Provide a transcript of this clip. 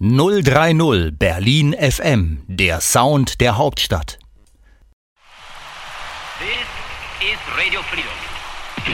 030 Berlin FM, der Sound der Hauptstadt. This is Radio Freedom.